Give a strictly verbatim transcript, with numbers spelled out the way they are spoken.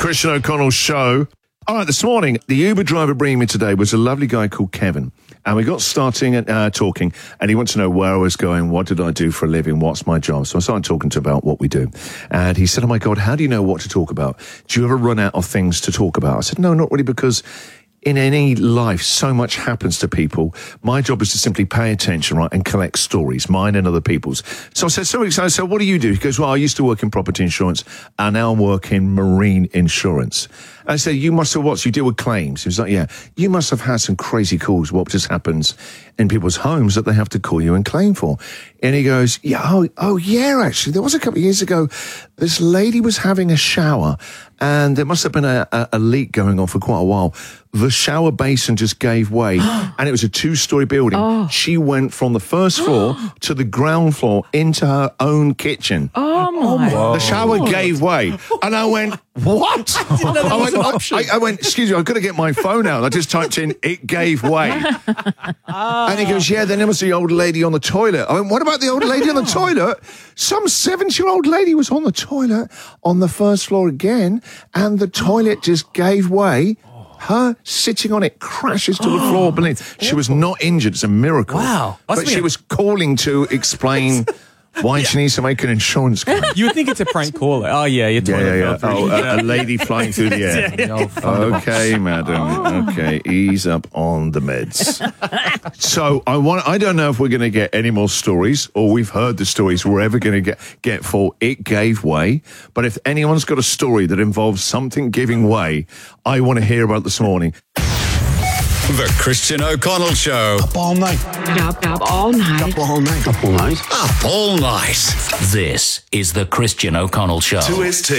Christian O'Connell Show. All right, this morning, the Uber driver bringing me today was a lovely guy called Kevin. And we got starting at uh, talking, and he wanted to know where I was going, what did I do for a living, what's my job. So I started talking to him about what we do. And he said, oh my God, how do you know what to talk about? Do you ever run out of things to talk about? I said, no, not really, because in any life, so much happens to people. My job is to simply pay attention, right, and collect stories, mine and other people's. So I said, so I said, what do you do? He goes, well, I used to work in property insurance, and now I work in marine insurance. And I said, you must have what? You deal with claims. He was like, yeah, you must have had some crazy calls. What just happens in people's homes that they have to call you and claim for? And he goes, yeah, oh, oh yeah, actually, there was a couple of years ago, this lady was having a shower, and there must have been a, a, a leak going on for quite a while. The shower basin just gave way, and it was a two-story building. Oh. She went from the first floor to the ground floor into her own kitchen. Oh, my. Oh, the shower gave way. And I went, what? I, I, went, I, I went, excuse me, I've got to get my phone out. I just typed in, it gave way. Oh. And he goes, yeah, then there was the old lady on the toilet. I went, what about the old lady on the toilet? Some seventy-year-old lady was on the toilet on the first floor again, and the toilet just gave way. Her sitting on it crashes to the floor beneath. She was not injured. It's a miracle. Wow. But she a- was calling to explain why she needs to make an insurance claim. You would think it's a prank caller. Oh, yeah, you're Yeah, yeah, yeah. Oh, a, a lady flying through the air. yeah, yeah. Okay, madam. Okay, ease up on the meds. So I want. I don't know if we're going to get any more stories, or we've heard the stories we're ever going to get get for It Gave Way. But if anyone's got a story that involves something giving way, I want to hear about this morning. The Christian O'Connell Show. Up all night. Up, up all night. Up all night. Up all night. Up all night. This is the Christian O'Connell Show. To his team.